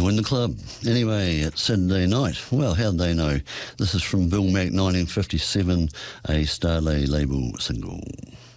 Join the club. Anyway, it's Saturday night. Well, how'd they know? This is from Bill Mack, 1957, a Starlay label single.